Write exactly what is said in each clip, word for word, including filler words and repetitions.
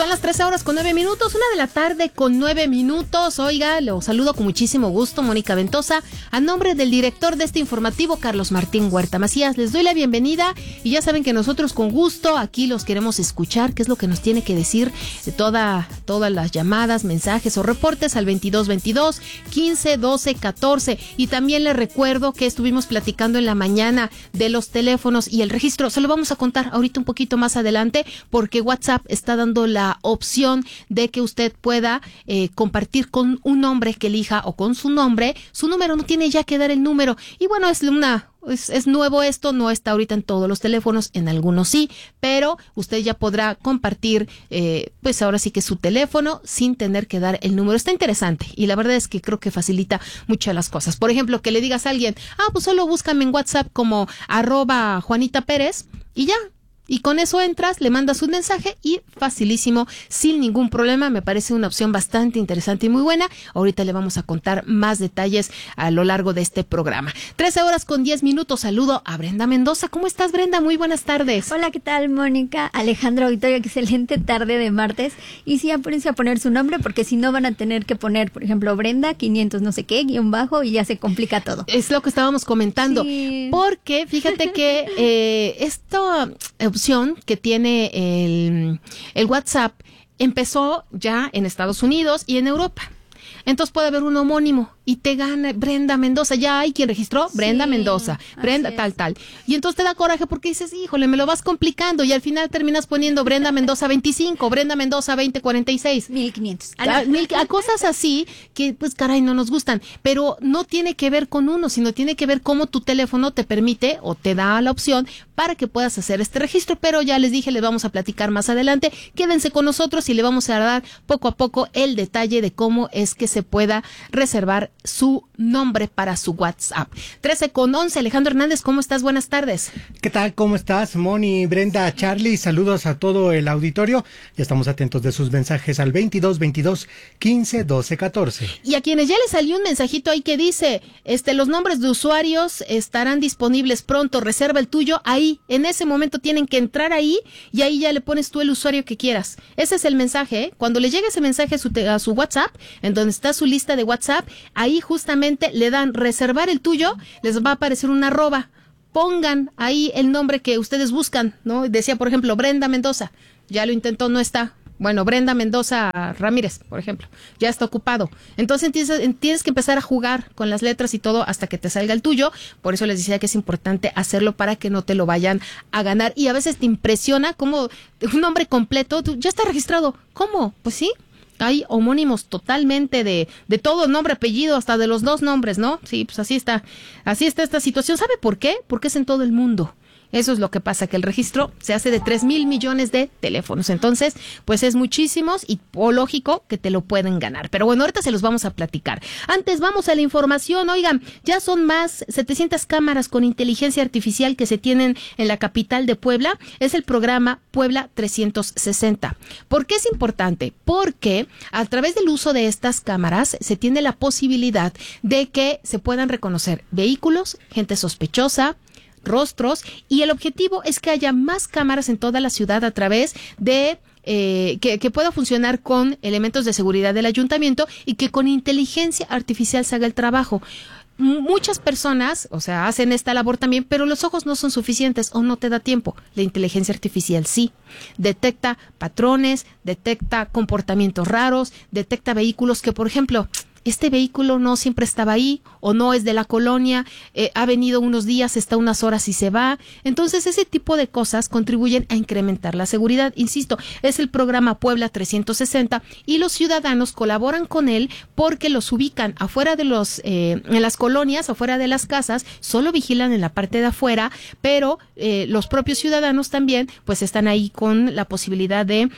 Son las trece horas con nueve minutos, una de la tarde con nueve minutos. Oiga, los saludo con muchísimo gusto, Mónica Ventosa, a nombre del director de este informativo, Carlos Martín Huerta Macías. Les doy la bienvenida y ya saben que nosotros con gusto aquí los queremos escuchar, qué es lo que nos tiene que decir de toda, todas las llamadas, mensajes o reportes al veintidós veintidós, quince doce catorce. Y también les recuerdo que estuvimos platicando en la mañana de los teléfonos y el registro. Se lo vamos a contar ahorita un poquito más adelante, porque WhatsApp está dando la opción de que usted pueda eh, compartir con un nombre que elija o con su nombre, su número. No tiene ya que dar el número. Y bueno, es una... Es, es nuevo esto, no está ahorita en todos los teléfonos, en algunos sí, pero usted ya podrá compartir, eh, pues ahora sí que su teléfono sin tener que dar el número. Está interesante y la verdad es que creo que facilita mucho las cosas. Por ejemplo, que le digas a alguien, ah, pues solo búscame en WhatsApp como arroba Juanita Pérez y ya. Y con eso entras, le mandas un mensaje y facilísimo, sin ningún problema. Me parece una opción bastante interesante y muy buena. Ahorita le vamos a contar más detalles a lo largo de este programa. trece horas con diez minutos. Saludo a Brenda Mendoza. ¿Cómo estás, Brenda? Muy buenas tardes. Hola, ¿qué tal, Mónica? Alejandro Auditorio, excelente tarde de martes. Y sí, apúrense a poner su nombre porque si no van a tener que poner, por ejemplo, Brenda quinientos no sé qué, guión bajo, y ya se complica todo. Es lo que estábamos comentando. Sí. Porque fíjate que eh, esta opción que tiene el, el WhatsApp empezó ya en Estados Unidos y en Europa. Entonces puede haber un homónimo y te gana Brenda Mendoza. Ya hay quien registró, Brenda sí, Mendoza, Brenda tal, tal. Y entonces te da coraje porque dices, híjole, me lo vas complicando y al final terminas poniendo Brenda Mendoza veinticinco, Brenda Mendoza veinte cuarenta y seis. mil quinientos. A, mil, a cosas así que, pues, caray, no nos gustan. Pero no tiene que ver con uno, sino tiene que ver cómo tu teléfono te permite o te da la opción para que puedas hacer este registro. Pero ya les dije, les vamos a platicar más adelante. Quédense con nosotros y le vamos a dar poco a poco el detalle de cómo es que se pueda reservar su nombre para su WhatsApp. trece con once, Alejandro Hernández, ¿cómo estás? Buenas tardes. ¿Qué tal? ¿Cómo estás, Moni, Brenda, Charlie? Saludos a todo el auditorio. Ya estamos atentos de sus mensajes al veintidós veintidós, quince doce catorce. Y a quienes ya les salió un mensajito ahí que dice, este, los nombres de usuarios estarán disponibles pronto, reserva el tuyo. Ahí, en ese momento tienen que entrar ahí y ahí ya le pones tú el usuario que quieras. Ese es el mensaje, ¿eh? Cuando le llegue ese mensaje a su, a su WhatsApp, en donde está su lista de WhatsApp, ahí justamente le dan reservar el tuyo, les va a aparecer una arroba. Pongan ahí el nombre que ustedes buscan, ¿no? Decía, por ejemplo, Brenda Mendoza. Ya lo intentó, no está. Bueno, Brenda Mendoza Ramírez, por ejemplo, ya está ocupado. Entonces tienes, tienes que empezar a jugar con las letras y todo hasta que te salga el tuyo. Por eso les decía que es importante hacerlo para que no te lo vayan a ganar. Y a veces te impresiona como un nombre completo, tú, ya está registrado. ¿Cómo? Pues sí. Hay homónimos totalmente de, de todo, nombre, apellido, hasta de los dos nombres, ¿no? Sí, pues así está, así está esta situación. ¿Sabe por qué? Porque es en todo el mundo. Eso es lo que pasa, que el registro se hace de tres mil millones de teléfonos. Entonces, pues es muchísimos y o lógico que te lo pueden ganar. Pero bueno, ahorita se los vamos a platicar. Antes vamos a la información. Oigan, ya son más setecientas cámaras con inteligencia artificial que se tienen en la capital de Puebla. Es el programa Puebla trescientos sesenta. ¿Por qué es importante? Porque a través del uso de estas cámaras se tiene la posibilidad de que se puedan reconocer vehículos, gente sospechosa, rostros, y el objetivo es que haya más cámaras en toda la ciudad a través de eh, que, que pueda funcionar con elementos de seguridad del ayuntamiento y que con inteligencia artificial se haga el trabajo. Muchas personas, o sea, hacen esta labor también, pero los ojos no son suficientes o no te da tiempo. La inteligencia artificial sí. Detecta patrones, detecta comportamientos raros, detecta vehículos que, por ejemplo, este vehículo no siempre estaba ahí o no es de la colonia, eh, ha venido unos días, está unas horas y se va. Entonces, ese tipo de cosas contribuyen a incrementar la seguridad. Insisto, es el programa Puebla trescientos sesenta y los ciudadanos colaboran con él porque los ubican afuera de los, eh, en las colonias, afuera de las casas, solo vigilan en la parte de afuera, pero eh, los propios ciudadanos también pues están ahí con la posibilidad de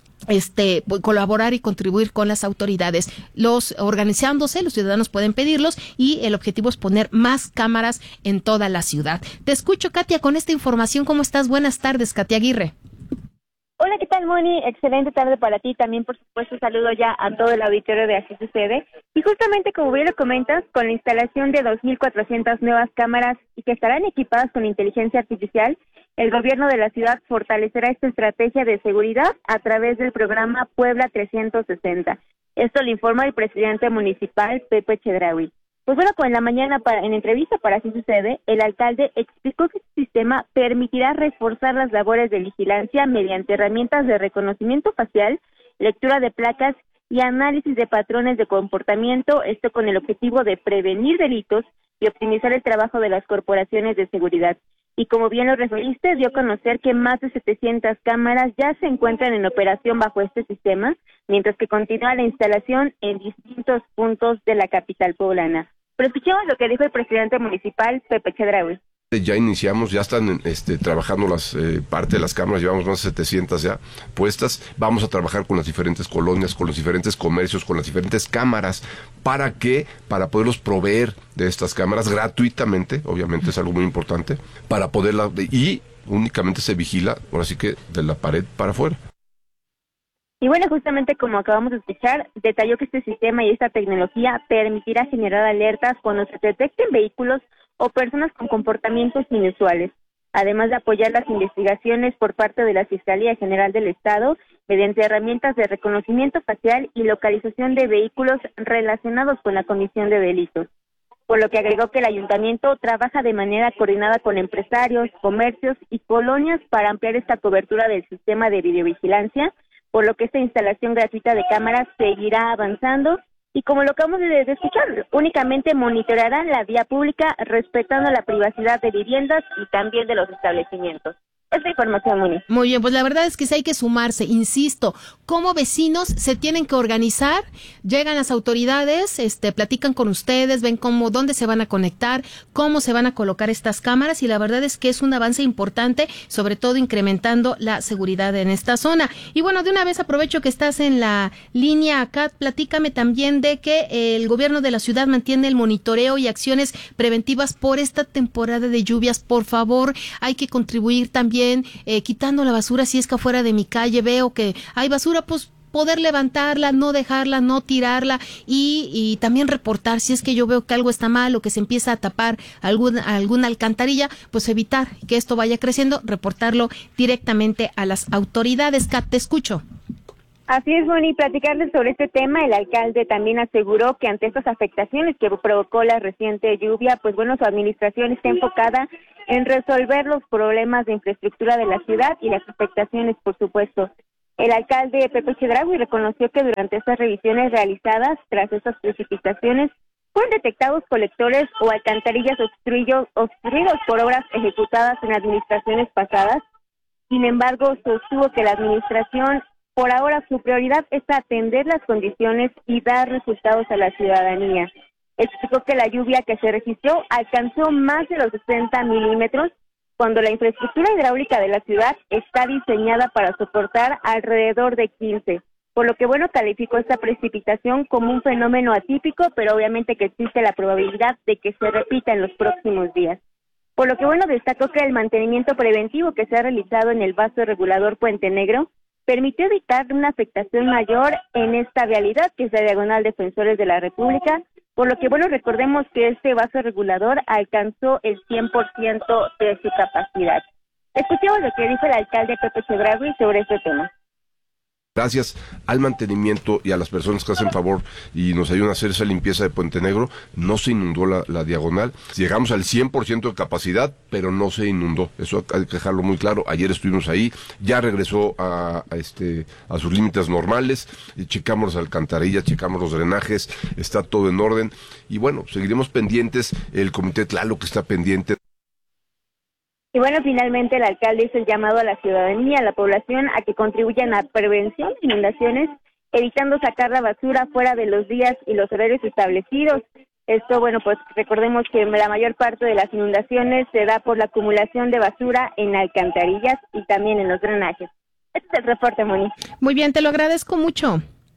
este colaborar y contribuir con las autoridades. Los organizándose, los ciudadanos pueden pedirlos y el objetivo es poner más cámaras en toda la ciudad. Te escucho, Katia, con esta información. ¿Cómo estás? Buenas tardes, Katia Aguirre. Hola, ¿qué tal, Moni? Excelente tarde para ti. También, por supuesto, saludo ya a todo el auditorio de Así Sucede. Y justamente, como bien lo comentas, con la instalación de dos mil cuatrocientas nuevas cámaras y que estarán equipadas con inteligencia artificial, el gobierno de la ciudad fortalecerá esta estrategia de seguridad a través del programa Puebla trescientos sesenta. Esto lo informa el presidente municipal, Pepe Chedraui. Pues bueno, pues en la mañana, para, en entrevista para Así Sucede, el alcalde explicó que este sistema permitirá reforzar las labores de vigilancia mediante herramientas de reconocimiento facial, lectura de placas y análisis de patrones de comportamiento, esto con el objetivo de prevenir delitos y optimizar el trabajo de las corporaciones de seguridad. Y como bien lo referiste, dio a conocer que más de setecientas cámaras ya se encuentran en operación bajo este sistema, mientras que continúa la instalación en distintos puntos de la capital poblana. Pero escuchemos lo que dijo el presidente municipal, Pepe Chedraui. Ya iniciamos, ya están este, trabajando las eh, parte de las cámaras, llevamos más de setecientas ya puestas. Vamos a trabajar con las diferentes colonias, con los diferentes comercios, con las diferentes cámaras. ¿Para qué? Para poderlos proveer de estas cámaras gratuitamente, obviamente es algo muy importante, para poderla, y únicamente se vigila, ahora sí que de la pared para afuera. Y bueno, justamente como acabamos de escuchar, detalló que este sistema y esta tecnología permitirá generar alertas cuando se detecten vehículos o personas con comportamientos inusuales, además de apoyar las investigaciones por parte de la Fiscalía General del Estado mediante herramientas de reconocimiento facial y localización de vehículos relacionados con la comisión de delitos. Por lo que agregó que el ayuntamiento trabaja de manera coordinada con empresarios, comercios y colonias para ampliar esta cobertura del sistema de videovigilancia, por lo que esta instalación gratuita de cámaras seguirá avanzando. Y como lo acabamos de, de escuchar, únicamente monitorearán la vía pública respetando la privacidad de viviendas y también de los establecimientos. Esta información, Moni. Muy bien, pues la verdad es que sí hay que sumarse, insisto, como vecinos se tienen que organizar, llegan las autoridades, este, platican con ustedes, ven cómo, dónde se van a conectar, cómo se van a colocar estas cámaras y la verdad es que es un avance importante, sobre todo incrementando la seguridad en esta zona. Y bueno, de una vez aprovecho que estás en la línea acá, platícame también de que el gobierno de la ciudad mantiene el monitoreo y acciones preventivas por esta temporada de lluvias. Por favor, hay que contribuir también Eh, quitando la basura. Si es que afuera de mi calle veo que hay basura, pues poder levantarla, no dejarla, no tirarla y, y también reportar si es que yo veo que algo está mal o que se empieza a tapar alguna, alguna alcantarilla, pues evitar que esto vaya creciendo, reportarlo directamente a las autoridades. Kat, te escucho. Así es, Moni, platicarles sobre este tema. El alcalde también aseguró que ante estas afectaciones que provocó la reciente lluvia, pues bueno, su administración está enfocada en resolver los problemas de infraestructura de la ciudad y las afectaciones, por supuesto. El alcalde Pepe Chedraui reconoció que durante estas revisiones realizadas, tras estas precipitaciones, fueron detectados colectores o alcantarillas obstruidos, obstruidos por obras ejecutadas en administraciones pasadas. Sin embargo, sostuvo que la administración, por ahora, su prioridad es atender las condiciones y dar resultados a la ciudadanía. Explicó que la lluvia que se registró alcanzó más de los sesenta milímetros, cuando la infraestructura hidráulica de la ciudad está diseñada para soportar alrededor de quince. Por lo que, bueno, calificó esta precipitación como un fenómeno atípico, pero obviamente que existe la probabilidad de que se repita en los próximos días. Por lo que, bueno, destacó que el mantenimiento preventivo que se ha realizado en el vaso regulador Puente Negro permitió evitar una afectación mayor en esta vialidad, que es la Diagonal Defensores de la República, por lo que, bueno, recordemos que este vaso regulador alcanzó el cien por ciento de su capacidad. Escuchemos lo que dijo el alcalde Pepe Chedraui sobre este tema. Gracias al mantenimiento y a las personas que hacen favor y nos ayudan a hacer esa limpieza de Puente Negro, no se inundó la, la diagonal. Llegamos al cien por ciento de capacidad, pero no se inundó. Eso hay que dejarlo muy claro. Ayer estuvimos ahí, ya regresó a, a, este, a sus límites normales, y checamos las alcantarillas, checamos los drenajes, está todo en orden. Y bueno, seguiremos pendientes, el Comité Tlaloc está pendiente. Y bueno, finalmente el alcalde hizo el llamado a la ciudadanía, a la población, a que contribuyan a prevención de inundaciones, evitando sacar la basura fuera de los días y los horarios establecidos. Esto, bueno, pues recordemos que la mayor parte de las inundaciones se da por la acumulación de basura en alcantarillas y también en los drenajes. Este es el reporte, Moni. Muy bien, te lo agradezco mucho.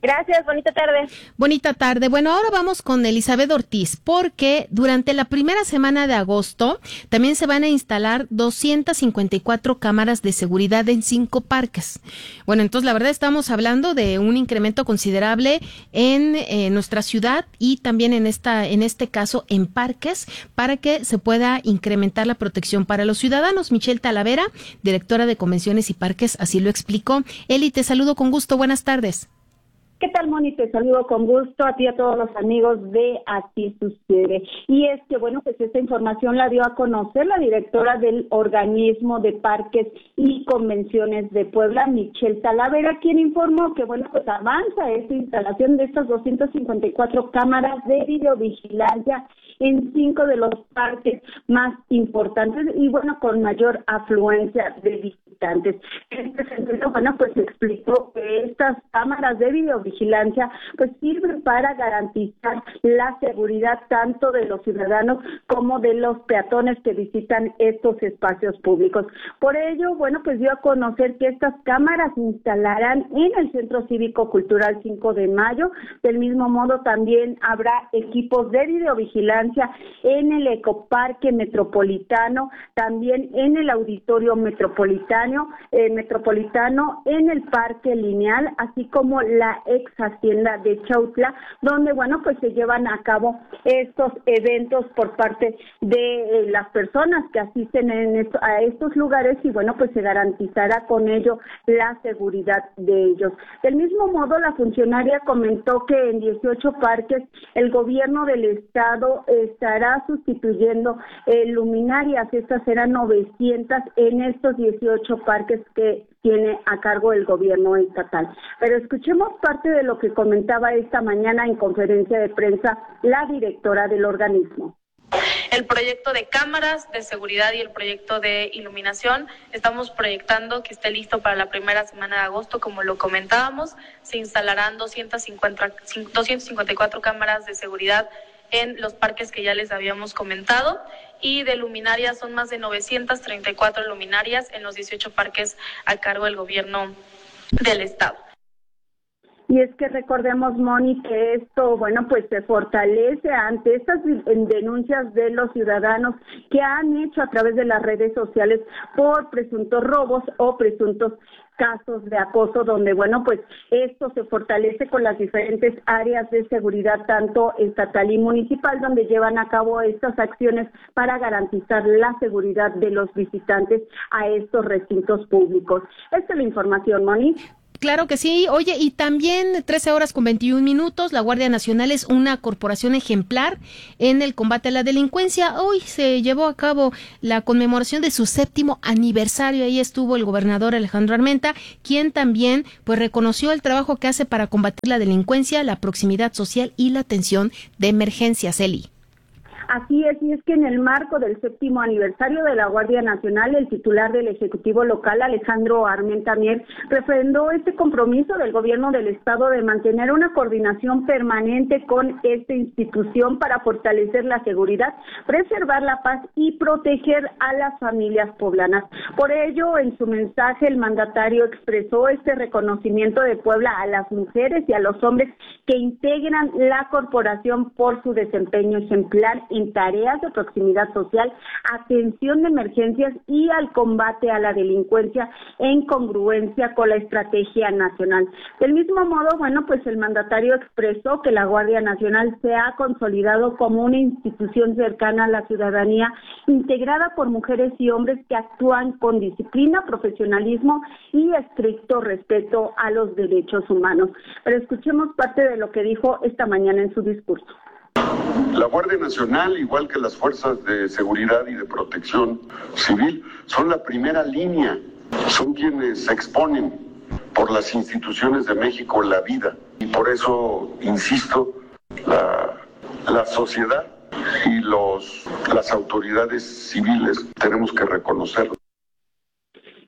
Gracias, bonita tarde. Bonita tarde. Bueno, ahora vamos con Elizabeth Ortiz, porque durante la primera semana de agosto también se van a instalar doscientas cincuenta y cuatro cámaras de seguridad en cinco parques. Bueno, entonces la verdad estamos hablando de un incremento considerable en eh, nuestra ciudad y también en esta, en este caso en parques, para que se pueda incrementar la protección para los ciudadanos. Michelle Talavera, directora de Convenciones y Parques, así lo explicó. Eli, te saludo con gusto. Buenas tardes. ¿Qué tal, Moni? Te saludo con gusto a ti y a todos los amigos de Así Sucede. Y es que, bueno, pues esta información la dio a conocer la directora del Organismo de Parques y Convenciones de Puebla, Michelle Talavera, quien informó que, bueno, pues avanza esta instalación de estas doscientas cincuenta y cuatro cámaras de videovigilancia en cinco de los parques más importantes y, bueno, con mayor afluencia de visitantes. En este sentido, bueno, pues se explicó que estas cámaras de videovigilancia pues sirven para garantizar la seguridad tanto de los ciudadanos como de los peatones que visitan estos espacios públicos. Por ello, bueno, pues dio a conocer que estas cámaras se instalarán en el Centro Cívico Cultural cinco de mayo. Del mismo modo, también habrá equipos de videovigilancia en el Ecoparque Metropolitano, también en el Auditorio Metropolitano, eh, Metropolitano, en el Parque Lineal, así como la ex Hacienda de Chautla, donde, bueno, pues se llevan a cabo estos eventos por parte de eh, las personas que asisten en esto, a estos lugares y, bueno, pues se garantizará con ello la seguridad de ellos. Del mismo modo, la funcionaria comentó que en dieciocho parques el gobierno del estado estará sustituyendo eh, luminarias. Estas serán novecientas en estos dieciocho parques que tiene a cargo el gobierno estatal. Pero escuchemos parte de lo que comentaba esta mañana en conferencia de prensa la directora del organismo. El proyecto de cámaras de seguridad y el proyecto de iluminación, estamos proyectando que esté listo para la primera semana de agosto, como lo comentábamos. Se instalarán doscientas cincuenta, doscientas cincuenta y cuatro cámaras de seguridad en los parques que ya les habíamos comentado, y de luminarias son más de novecientas treinta y cuatro luminarias en los dieciocho parques a cargo del gobierno del estado. Y es que recordemos, Moni, que esto, bueno, pues se fortalece ante estas denuncias de los ciudadanos que han hecho a través de las redes sociales por presuntos robos o presuntos casos de acoso, donde, bueno, pues esto se fortalece con las diferentes áreas de seguridad, tanto estatal y municipal, donde llevan a cabo estas acciones para garantizar la seguridad de los visitantes a estos recintos públicos. Esta es la información, Moni. Claro que sí. Oye, y también trece horas con veintiún minutos, la Guardia Nacional es una corporación ejemplar en el combate a la delincuencia. Hoy se llevó a cabo la conmemoración de su séptimo aniversario. Ahí estuvo el gobernador Alejandro Armenta, quien también pues reconoció el trabajo que hace para combatir la delincuencia, la proximidad social y la atención de emergencias. Eli. Así es, y es que en el marco del séptimo aniversario de la Guardia Nacional, el titular del Ejecutivo Local, Alejandro Armenta Mier, refrendó este compromiso del gobierno del estado de mantener una coordinación permanente con esta institución para fortalecer la seguridad, preservar la paz y proteger a las familias poblanas. Por ello, en su mensaje, el mandatario expresó este reconocimiento de Puebla a las mujeres y a los hombres que integran la corporación por su desempeño ejemplar en tareas de proximidad social, atención de emergencias y al combate a la delincuencia en congruencia con la estrategia nacional. Del mismo modo, bueno, pues el mandatario expresó que la Guardia Nacional se ha consolidado como una institución cercana a la ciudadanía, integrada por mujeres y hombres que actúan con disciplina, profesionalismo y estricto respeto a los derechos humanos. Pero escuchemos parte de lo que dijo esta mañana en su discurso. La Guardia Nacional, igual que las fuerzas de seguridad y de protección civil, son la primera línea, son quienes exponen por las instituciones de México la vida. Y por eso, insisto, la, la sociedad y los, las autoridades civiles tenemos que reconocerlo.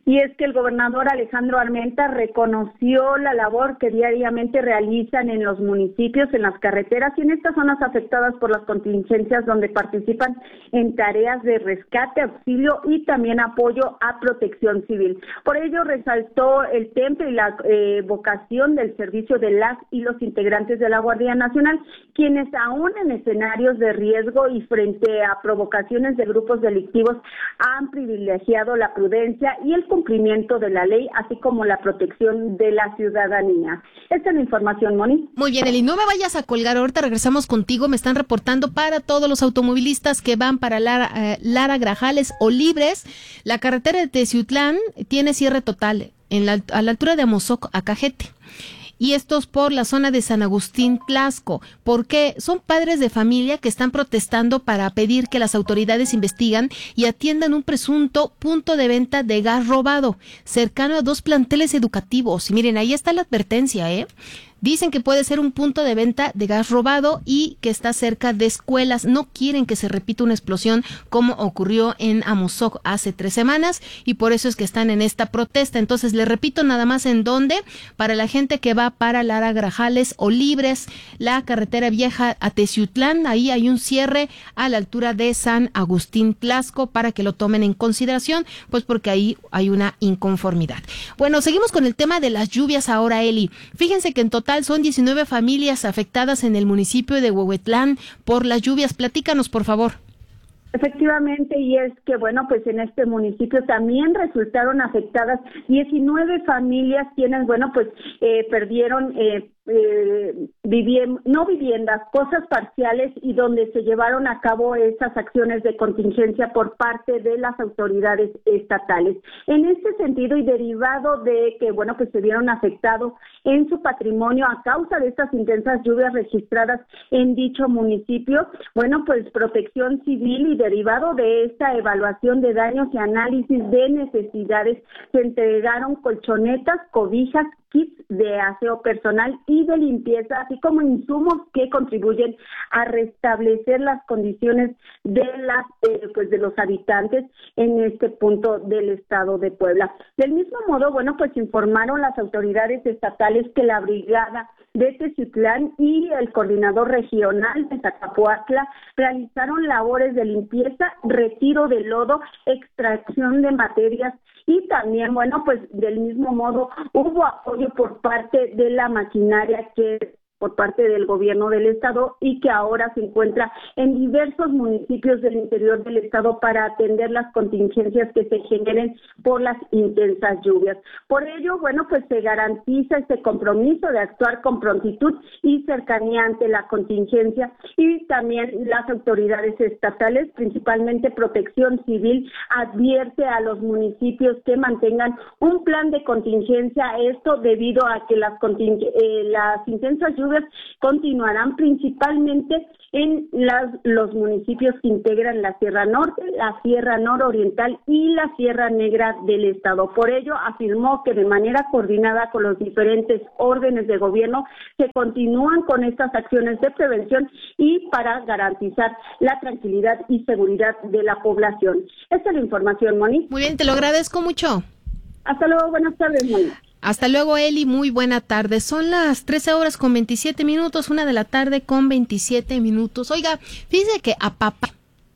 Y es que el gobernador Alejandro Armenta reconoció la labor que diariamente realizan en los municipios, en las carreteras y en estas zonas afectadas por las contingencias donde participan en tareas de rescate, auxilio y también apoyo a protección civil. Por ello resaltó el temple y la eh, vocación del servicio de las y los integrantes de la Guardia Nacional, quienes aún en escenarios de riesgo y frente a provocaciones de grupos delictivos han privilegiado la prudencia y el cumplimiento de la ley, así como la protección de la ciudadanía. Esta es la información, Moni. Muy bien, Eli, no me vayas a colgar, ahorita regresamos contigo. Me están reportando para todos los automovilistas que van para Lara, eh, Lara Grajales o Libres. La carretera de Teciutlán tiene cierre total en la, a la altura de Amozoc a Cajete. Y estos por la zona de San Agustín Tlaxco, porque son padres de familia que están protestando para pedir que las autoridades investigan y atiendan un presunto punto de venta de gas robado cercano a dos planteles educativos. Y miren, ahí está la advertencia, ¿eh? Dicen que puede ser un punto de venta de gas robado y que está cerca de escuelas. No quieren que se repita una explosión como ocurrió en Amozoc hace tres semanas y por eso es que están en esta protesta. Entonces, les repito nada más en dónde, para la gente que va para Lara Grajales o Libres, la carretera vieja a Teciutlán, ahí hay un cierre a la altura de San Agustín Tlaxco para que lo tomen en consideración, pues porque ahí hay una inconformidad. Bueno, seguimos con el tema de las lluvias ahora, Eli. Fíjense que en total son diecinueve familias afectadas en el municipio de Huehuetlán por las lluvias. Platícanos, por favor. Efectivamente, y es que, bueno, pues en este municipio también resultaron afectadas diecinueve familias, quienes, bueno, pues eh, perdieron eh, eh, vivien- no viviendas, cosas parciales y donde se llevaron a cabo estas acciones de contingencia por parte de las autoridades estatales. En este sentido y derivado de que, bueno, pues se vieron afectados en su patrimonio a causa de estas intensas lluvias registradas en dicho municipio, bueno, pues Protección Civil y derivado de esta evaluación de daños y análisis de necesidades, se entregaron colchonetas, cobijas, kits de aseo personal y de limpieza, así como insumos que contribuyen a restablecer las condiciones de las eh, pues de los habitantes en este punto del estado de Puebla. Del mismo modo, bueno, pues informaron las autoridades estatales que la brigada de Teciutlán y el coordinador regional de Zacapuatla realizaron labores de limpieza, retiro de lodo, extracción de materias y también, bueno, pues del mismo modo hubo apoyo por parte de la maquinaria que por parte del gobierno del estado y que ahora se encuentra en diversos municipios del interior del estado para atender las contingencias que se generen por las intensas lluvias. Por ello, bueno, pues se garantiza este compromiso de actuar con prontitud y cercanía ante la contingencia y también las autoridades estatales, principalmente Protección Civil, advierte a los municipios que mantengan un plan de contingencia, esto debido a que las, conting- eh, las intensas lluvias continuarán principalmente en las, los municipios que integran la Sierra Norte, la Sierra Nororiental y la Sierra Negra del estado. Por ello, afirmó que de manera coordinada con los diferentes órdenes de gobierno se continúan con estas acciones de prevención y para garantizar la tranquilidad y seguridad de la población. Esta es la información, Moni. Muy bien, te lo agradezco mucho. Hasta luego, buenas tardes, Moni. Hasta luego, Eli, muy buena tarde. Son las trece horas con veintisiete minutos, una de la tarde con veintisiete minutos. Oiga, fíjese que a papá...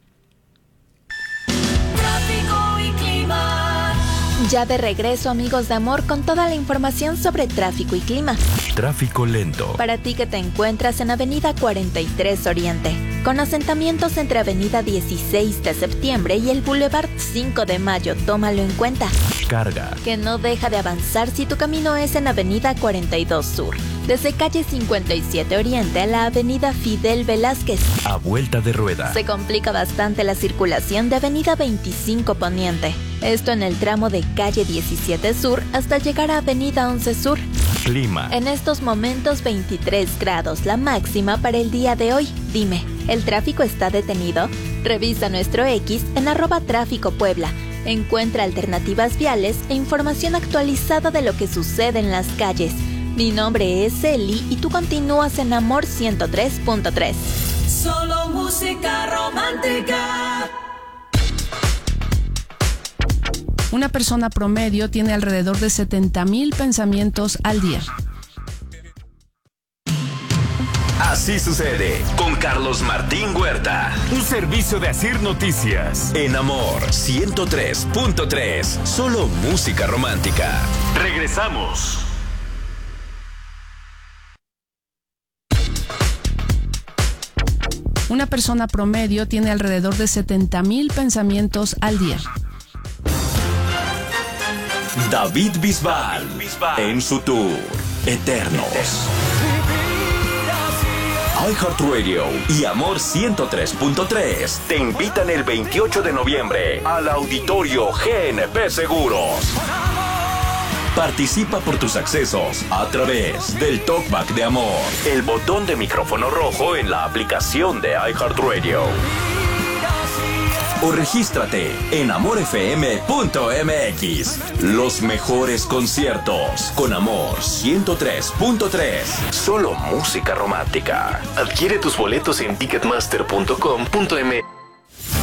Ya de regreso, amigos de Amor, con toda la información sobre tráfico y clima. Tráfico lento. Para ti que te encuentras en Avenida cuarenta y tres Oriente, con asentamientos entre Avenida dieciséis de septiembre y el Boulevard cinco de mayo, tómalo en cuenta. Carga. Que no deja de avanzar si tu camino es en Avenida cuarenta y dos Sur, desde calle cincuenta y siete Oriente a la Avenida Fidel Velázquez. A vuelta de rueda. Se complica bastante la circulación de Avenida veinticinco Poniente. Esto en el tramo de calle diecisiete Sur hasta llegar a Avenida once Sur. Clima. En estos momentos veintitrés grados la máxima para el día de hoy. Dime, ¿el tráfico está detenido? Revisa nuestro X en arroba tráfico Puebla. Encuentra alternativas viales e información actualizada de lo que sucede en las calles. Mi nombre es Eli y tú continúas en Amor ciento tres punto tres. Solo música romántica. Una persona promedio tiene alrededor de setenta mil pensamientos al día. Así sucede con Carlos Martín Huerta. Un servicio de Asir Noticias. En Amor ciento tres punto tres. Solo música romántica. Regresamos. Una persona promedio tiene alrededor de setenta mil pensamientos al día. David Bisbal, en su tour Eternos. iHeartRadio y Amor ciento tres punto tres te invitan el veintiocho de noviembre al Auditorio G N P Seguros. Participa por tus accesos a través del Talkback de Amor, el botón de micrófono rojo en la aplicación de iHeartRadio. O regístrate en amor f m punto m x. Los mejores conciertos con Amor ciento tres punto tres. Solo música romántica. Adquiere tus boletos en ticketmaster punto com punto m x.